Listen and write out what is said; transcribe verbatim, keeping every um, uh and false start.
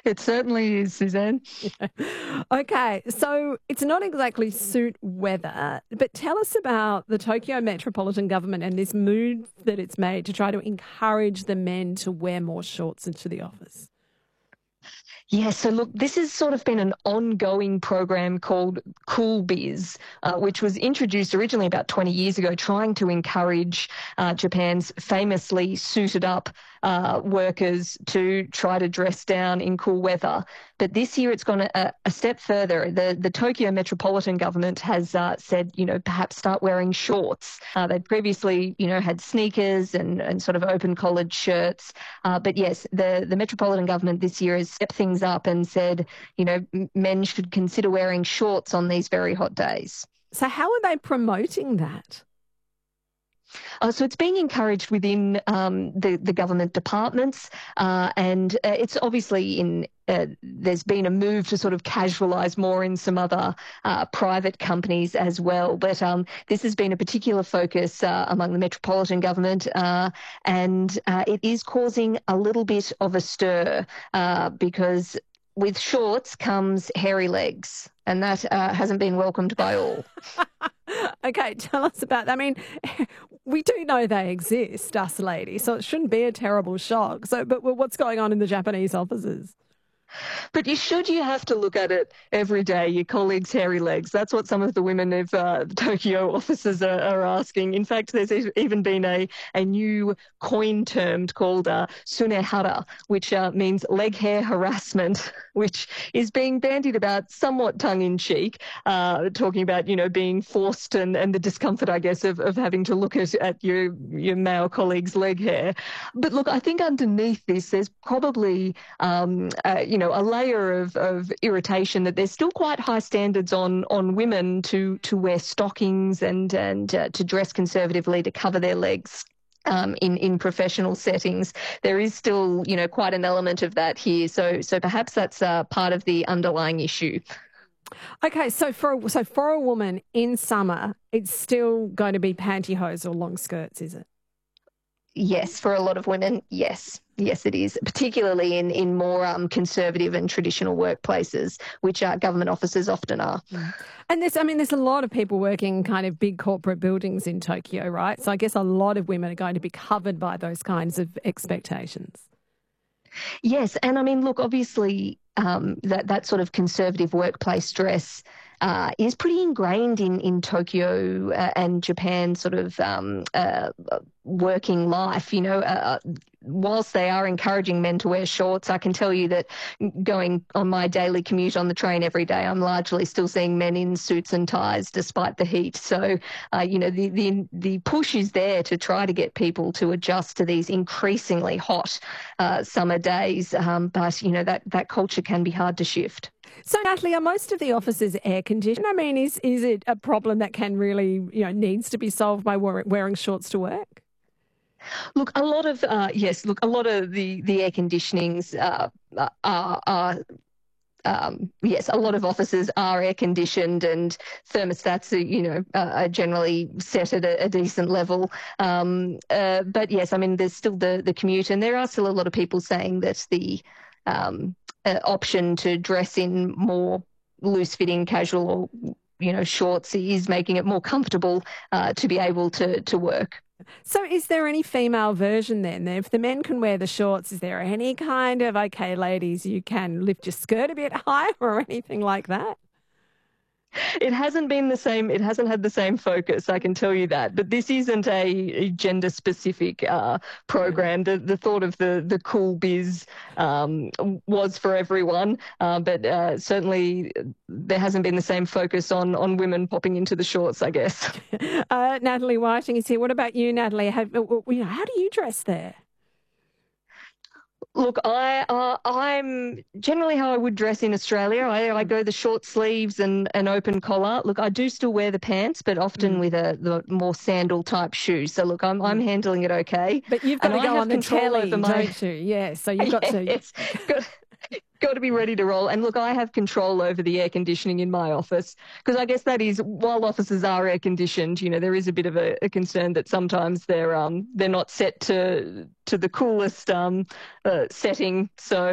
It certainly is, Suzanne. Okay, so it's not exactly suit weather, but tell us about the Tokyo Metropolitan Government and this move that it's made to try to encourage the men to wear more shorts into the office. Yeah, so look, this has sort of been an ongoing program called Cool Biz, uh, which was introduced originally about twenty years ago, trying to encourage uh, Japan's famously suited up uh, workers to try to dress down in cool weather. But this year it's gone a, a step further. The, the Tokyo Metropolitan Government has uh, said, you know, perhaps start wearing shorts. Uh, they'd previously, you know, had sneakers and, and sort of open collared shirts. Uh, but yes, the, the Metropolitan Government this year has stepped things up and said, you know, men should consider wearing shorts on these very hot days. So how are they promoting that? Uh, so it's being encouraged within um, the, the government departments, uh, and uh, it's obviously in uh, there's been a move to sort of casualise more in some other uh, private companies as well. But um, this has been a particular focus uh, among the metropolitan government, uh, and uh, it is causing a little bit of a stir uh, because with shorts comes hairy legs, and that uh, hasn't been welcomed by all. Okay, tell us about that. I mean, we do know they exist, us ladies, so it shouldn't be a terrible shock. So, but what's going on in the Japanese offices? But you should you have to look at it every day, your colleagues' hairy legs. That's what some of the women of uh, the Tokyo offices are, are asking. In fact, there's even been a, a new coin term called uh, sunehara, which uh, means leg hair harassment, which is being bandied about somewhat tongue-in-cheek, uh, talking about, you know, being forced and, and the discomfort, I guess, of, of having to look at, at your, your male colleagues' leg hair. But look, I think underneath this, there's probably, um, uh, you know, a layer of, of irritation that there's still quite high standards on on women to to wear stockings and and uh, to dress conservatively to cover their legs. Um, in, in professional settings, there is still, you know, quite an element of that here. So so perhaps that's uh, part of the underlying issue. Okay, so for a, so for a woman in summer, it's still going to be pantyhose or long skirts, is it? Yes, for a lot of women, yes. Yes, it is, particularly in, in more um, conservative and traditional workplaces, which uh, government offices often are. And there's, I mean, there's a lot of people working in kind of big corporate buildings in Tokyo, right? So I guess a lot of women are going to be covered by those kinds of expectations. Yes, and I mean, look, obviously um, that, that sort of conservative workplace dress uh, is pretty ingrained in, in Tokyo uh, and Japan sort of um, uh, working life, you know. Uh, whilst they are encouraging men to wear shorts, I can tell you that going on my daily commute on the train every day, I'm largely still seeing men in suits and ties despite the heat. So, uh, you know, the, the the push is there to try to get people to adjust to these increasingly hot uh, summer days. Um, but, you know, that, that culture can be hard to shift. So, Natalie, are most of the offices air conditioned? I mean, is is it a problem that can really, you know, needs to be solved by wearing shorts to work? Look, a lot of uh, yes. Look, a lot of the the air conditionings uh, are. are Um, yes, a lot of offices are air conditioned and thermostats are, you know, uh, are generally set at a, a decent level. Um, uh, but yes, I mean, there's still the, the commute, and there are still a lot of people saying that the um, uh, option to dress in more loose fitting casual or, you know, shorts is making it more comfortable uh, to be able to, to work. So is there any female version then? If the men can wear the shorts, is there any kind of, okay, ladies, you can lift your skirt a bit higher or anything like that? It hasn't been the same. It hasn't had the same focus, I can tell you that. But this isn't a, a gender-specific uh, program. The, the thought of the, the cool biz um, was for everyone, uh, but uh, certainly there hasn't been the same focus on, on women popping into the shorts, I guess. Uh, Natalie Whiting is here. What about you, Natalie? Have, you know, how do you dress there? Look, I, uh, I'm generally how I would dress in Australia. I, I go the short sleeves and an open collar. Look, I do still wear the pants, but often mm. with a the more sandal type shoes. So look, I'm I'm handling it okay. But you've got and to go on the telly, my... don't you? Yeah, so you've got yes, to. got, got to be ready to roll. And look, I have control over the air conditioning in my office because I guess that is, while offices are air conditioned, you know, there is a bit of a, a concern that sometimes they're um they're not set to to the coolest um uh, setting. So